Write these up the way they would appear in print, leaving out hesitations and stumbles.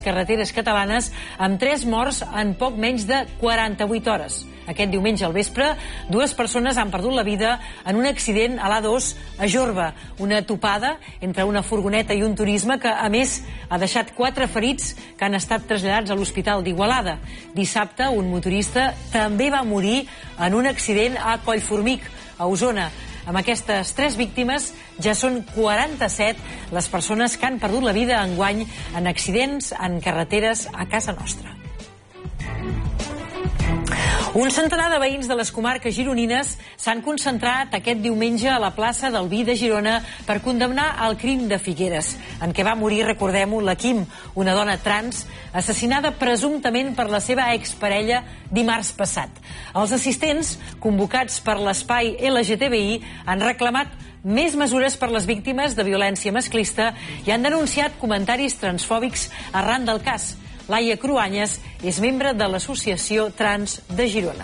Carreteres catalanes amb 3 morts en poc menys de 48 hores. Aquest diumenge al vespre, 2 persones han perdut la vida en un accident a l'A2 a Jorba, una topada entre una furgoneta i un turisme que, a més, ha deixat 4 ferits que han estat traslladats a l'Hospital d'Igualada. Dissabte, un motorista també va morir en un accident a Collformic, a Osona. Amb aquestes 3 víctimes ja són 47 les persones que han perdut la vida enguany en accidents en carreteres a casa nostra. Un centenar de veïns de les comarques gironines s'han concentrat aquest diumenge a la plaça del Vi de Girona per condemnar el crim de Figueres, en què va morir, recordem-ho, la Kim, una dona trans, assassinada presumptament per la seva exparella dimarts passat. Els assistents, convocats per l'espai LGTBI, han reclamat més mesures per les víctimes de violència masclista i han denunciat comentaris transfòbics arran del cas. Laia Cruanyes és membre de l'Associació Trans de Girona.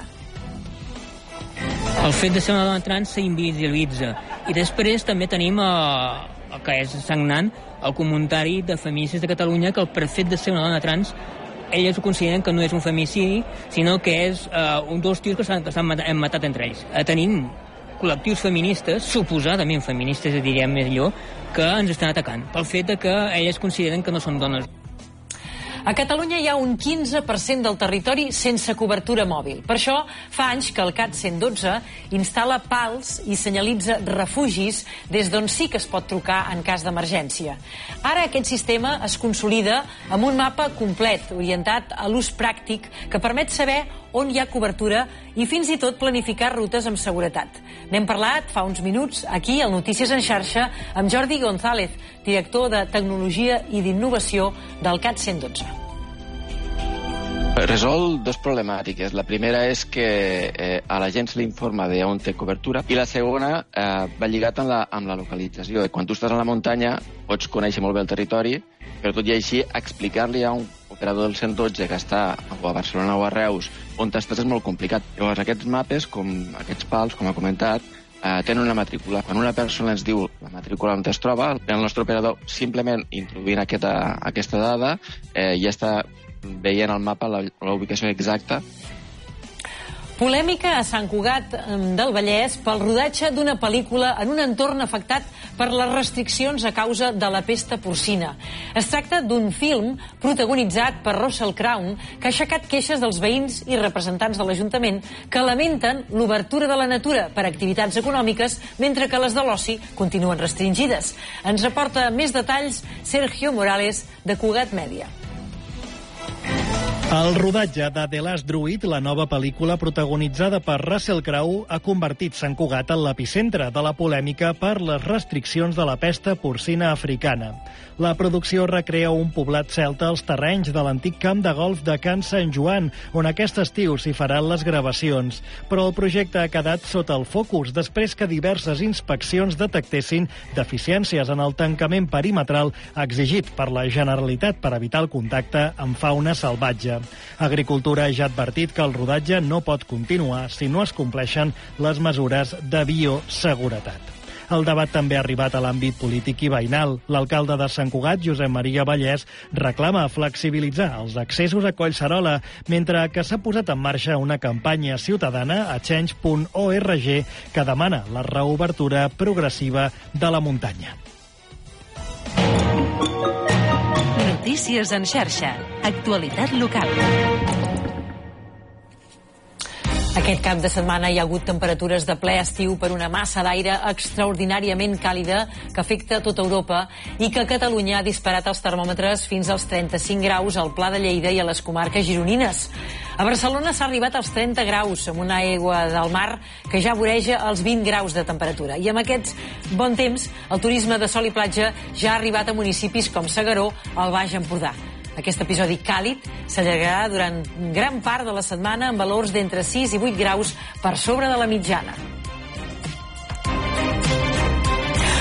El fet de ser una dona trans s'invisibilitza. I després també tenim, el que és sagnant, el comentari de feministes de Catalunya que per fet de ser una dona trans elles ho consideren que no és un femicidi, sinó que és dos tios que s'han matat entre ells. Tenim col·lectius feministes, suposadament feministes, diríem millor, que ens estan atacant pel fet de que elles consideren que no són dones. A Catalunya hi ha un 15% del territori sense cobertura mòbil. Per això, fa anys que el CAT 112 instal·la pals i senyalitza refugis des d'on sí que es pot trucar en cas d'emergència. Ara aquest sistema es consolida amb un mapa complet, orientat a l'ús pràctic, que permet saber on hi ha cobertura i fins i tot planificar rutes amb seguretat. N'hem parlat fa uns minuts aquí al Notícies en xarxa amb Jordi González, director de Tecnologia i d'Innovació del CAT 112. Resol 2 problemàtiques. La primera és que a la gent se li informa d'on té cobertura i la segona va lligat amb la localització. Quan tu estàs a la muntanya pots conèixer molt bé el territori, però tot i així explicar-li a un operador del 112 que està o a Barcelona o a Reus on estàs és molt complicat. Llavors aquests mapes, com aquests pals, com ha comentat, tenen una matrícula. Quan una persona ens diu la matrícula on es troba, el nostre operador simplement introduint aquesta dada ja està veient al mapa la ubicació exacta. Polèmica a Sant Cugat del Vallès pel rodatge d'una pel·lícula en un entorn afectat per les restriccions a causa de la pesta porcina. Es tracta d'un film protagonitzat per Russell Crowe que ha aixecat queixes dels veïns i representants de l'Ajuntament que lamenten l'obertura de la natura per activitats econòmiques mentre que les de l'oci continuen restringides. Ens reporta més detalls Sergio Morales de Cugat Mèdia. El rodatge de The Last Druid, la nova pel·lícula protagonitzada per Russell Crowe, ha convertit Sant Cugat en l'epicentre de la polèmica per les restriccions de la pesta porcina africana. La producció recrea un poblat celta als terrenys de l'antic camp de golf de Can Sant Joan, on aquest estiu s'hi faran les gravacions. Però el projecte ha quedat sota el focus després que diverses inspeccions detectessin deficiències en el tancament perimetral exigit per la Generalitat per evitar el contacte amb fauna salvatge. Agricultura ja ha advertit que el rodatge no pot continuar si no es compleixen les mesures de bioseguretat. El debat també ha arribat a l'àmbit polític i veïnal. L'alcalde de Sant Cugat, Josep Maria Vallès, reclama flexibilitzar els accessos a Collserola, mentre que s'ha posat en marxa una campanya ciutadana a change.org que demana la reobertura progressiva de la muntanya. Notícies en xarxa. Actualitat local. Aquest cap de setmana hi ha hagut temperatures de ple estiu per una massa d'aire extraordinàriament càlida que afecta tota Europa i que a Catalunya ha disparat els termòmetres fins als 35 graus al Pla de Lleida i a les comarques gironines. A Barcelona s'ha arribat als 30 graus amb una aigua del mar que ja voreja els 20 graus de temperatura. I amb aquest bon temps, el turisme de sol i platja ja ha arribat a municipis com S'Agaró, al Baix Empordà. Aquest episodi càlid s'allargarà durant gran part de la setmana amb valors d'entre 6 i 8 graus per sobre de la mitjana.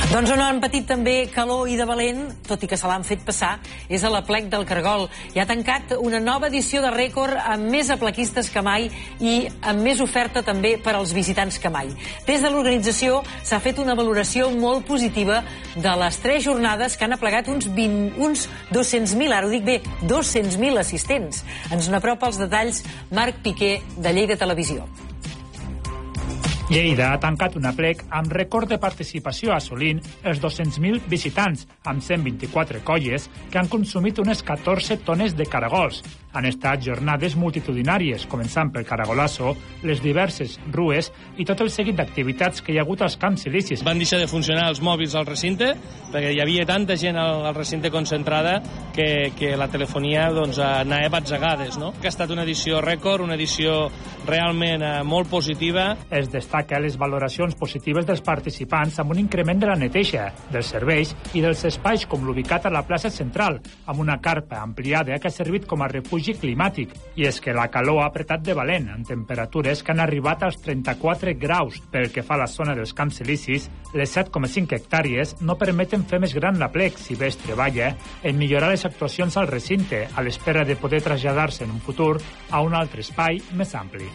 Doncs on han patit també calor i de valent, tot i que se l'han fet passar, és a l'Aplec del Cargol. I ha tancat una nova edició de rècord amb més aplequistes que mai i amb més oferta també per als visitants que mai. Des de l'organització s'ha fet una valoració molt positiva de les 3 jornades que han aplegat uns 200.000, ara ho dic bé, 200.000 assistents. Ens n'apropa els detalls Marc Piqué, de Lleida Televisió. Lleida ha tancat un aplec amb rècord de participació assolint els 200.000 visitants, amb 124 colles que han consumit unes 14 tones de caragols. Han estat jornades multitudinàries, començant pel caragolasso, les diverses rues i tot el seguit d'activitats que hi ha hagut als camps silicis. Van deixar de funcionar els mòbils al recinte perquè hi havia tanta gent al recinte concentrada que la telefonia anava batzegades. No? Ha estat una edició rècord, una edició realment molt positiva. Es destaca les valoracions positives dels participants amb un increment de la neteja, dels serveis i dels espais com l'ubicat a la plaça central, amb una carpa ampliada que ha servit com a refugi climàtic. I és que la calor ha apretat de valent, amb temperatures que han arribat als 34 graus. Pel que fa a la zona dels camps silicis, les 7,5 hectàrees no permeten fer més gran l'aplec, si bé es treballa en millorar les actuacions al recinte, a l'espera de poder traslladar-se en un futur a un altre espai més ampli.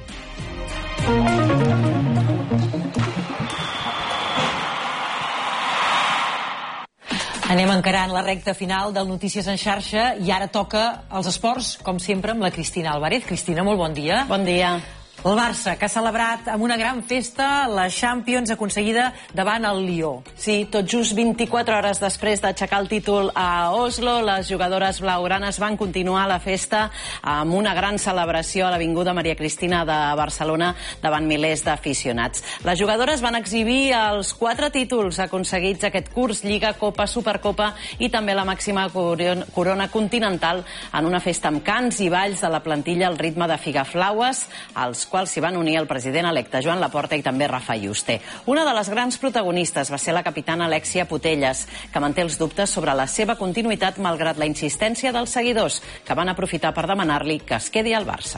Anem encarant la recta final del Notícies en xarxa i ara toca els esports, com sempre, amb la Cristina Álvarez. Cristina, molt bon dia. Bon dia. El Barça, que ha celebrat amb una gran festa la Champions aconseguida davant el Lió. Sí, tot just 24 hores després d'aixecar el títol a Oslo, les jugadores blaugranes van continuar la festa amb una gran celebració a l'Avinguda Maria Cristina de Barcelona davant milers d'aficionats. Les jugadores van exhibir els 4 títols aconseguits aquest curs, Lliga, Copa, Supercopa i també la màxima corona continental en una festa amb cants i balls de la plantilla al ritme de Figaflaues, als quals s'hi van unir el president electe Joan Laporta i també Rafa Yuste. Una de les grans protagonistes va ser la capitana Alexia Putellas, que manté els dubtes sobre la seva continuïtat malgrat la insistència dels seguidors, que van aprofitar per demanar-li que es quedi al Barça.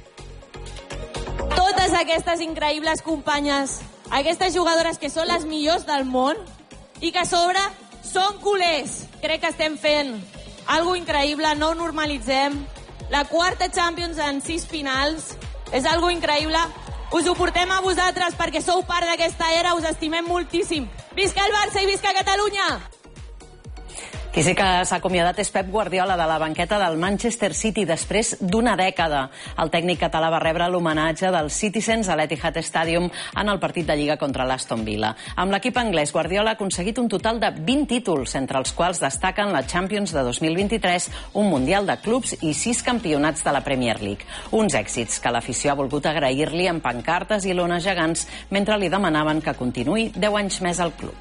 Totes aquestes increïbles companyes, aquestes jugadores que són les millors del món i que a sobre són culers. Crec que estem fent algo increïble, no ho normalitzem. La 4ª Champions en 6 finals és algo increïble. Us ho portem a vosaltres perquè sou part d'aquesta era, us estimem moltíssim. Visca el Barça i visca Catalunya! Qui sí que s'ha acomiadat és Pep Guardiola de la banqueta del Manchester City després d'una dècada. El tècnic català va rebre l'homenatge dels Citizens a l'Etihad Stadium en el partit de Lliga contra l'Aston Villa. Amb l'equip anglès, Guardiola ha aconseguit un total de 20 títols, entre els quals destaquen la Champions de 2023, un Mundial de Clubs i 6 campionats de la Premier League. Uns èxits que l'afició ha volgut agrair-li amb pancartes i lones gegants mentre li demanaven que continuï 10 anys més al club.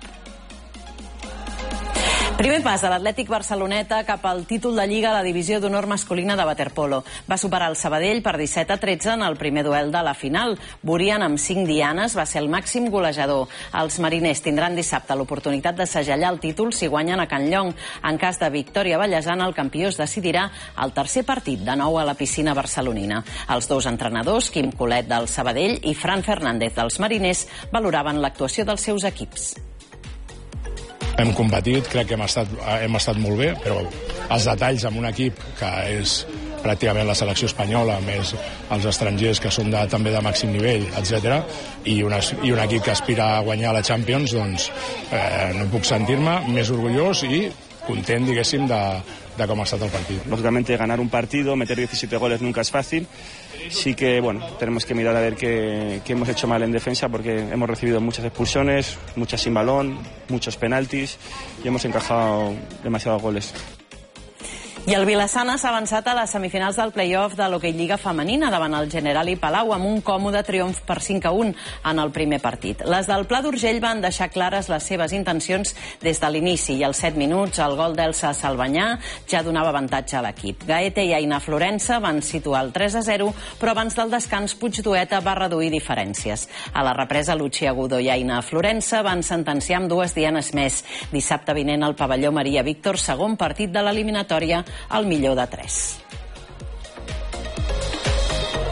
Primer pas de l'Atlètic Barceloneta cap al títol de Lliga a la divisió d'honor masculina de waterpolo. Va superar el Sabadell per 17-13 en el primer duel de la final. Burian, amb 5 dianes, va ser el màxim golejador. Els mariners tindran dissabte l'oportunitat de segellar el títol si guanyen a Can Llong. En cas de victòria ballesana, el campió es decidirà al tercer partit, de nou a la piscina barcelonina. Els dos entrenadors, Quim Colet del Sabadell i Fran Fernández dels mariners, valoraven l'actuació dels seus equips. Hem competit, crec que hem estat molt bé, però els detalls amb un equip que és pràcticament la selecció espanyola, més els estrangers que són també de màxim nivell, etc. I un equip que aspira a guanyar la Champions, doncs no puc sentir-me més orgullós i content, diguéssim, de cómo ha estado el partido. Lógicamente, ganar un partido, meter 17 goles nunca es fácil. Sí que, tenemos que mirar a ver qué hemos hecho mal en defensa, porque hemos recibido muchas expulsiones, muchas sin balón, muchos penaltis y hemos encajado demasiados goles. I el Vilassana s'ha avançat a les semifinals del play-off de l'Hockey Lliga femenina davant el Generali Palau amb un còmode triomf per 5-1 en el primer partit. Les del Pla d'Urgell van deixar clares les seves intencions des de l'inici i als 7 minuts el gol d'Elsa Salvanyà ja donava avantatge a l'equip. Gaete i Aina Florença van situar el 3-0, però abans del descans Puigdueta va reduir diferències. A la represa, Lucia Agudo i Aina Florença van sentenciar amb 2 dianes més. Dissabte vinent al pavelló Maria Víctor, segon partit de l'eliminatòria, al millor de 3.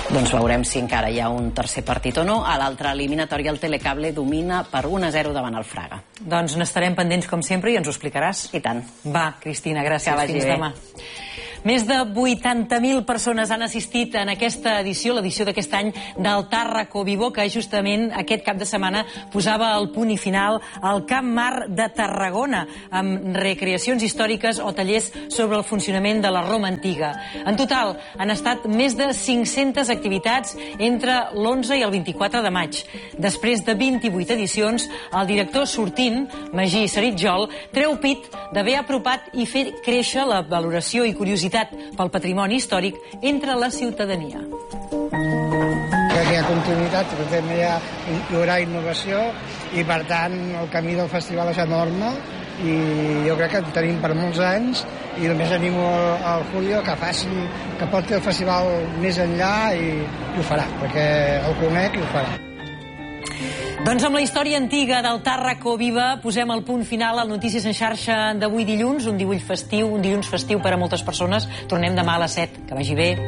Doncs veurem si encara hi ha un tercer partit o no. A l'altra eliminatòria el Telecable domina per 1-0 davant el Fraga. Doncs n'estarem pendents com sempre i ens ho explicaràs. I tant. Va, Cristina, gràcies. Que vagi Fins bé. demà. Més de 80.000 persones han assistit en aquesta edició, l'edició d'aquest any del Tàrraco Vivo, que justament aquest cap de setmana posava el punt i final al Camp Mar de Tarragona, amb recreacions històriques o tallers sobre el funcionament de la Roma antiga. En total, han estat més de 500 activitats entre l'11 i el 24 de maig. Després de 28 edicions, el director sortint, Magí Saritjol, treu pit d'haver apropat i fer créixer la valoració i curiositat pel patrimoni històric entre la ciutadania. Crec que hi ha continuïtat, però també hi haurà innovació i, per tant, el camí del festival és enorme i jo crec que en tenim per molts anys i només animo al Julio que porti el festival més enllà i ho farà, perquè el conec i ho farà. Doncs amb la història antiga del Tàrraco Viva posem el punt final al Notícies en xarxa d'avui dilluns, un dilluns festiu per a moltes persones. Tornem demà a les 7. Que vagi bé.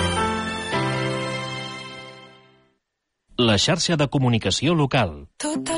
La xarxa de comunicació local.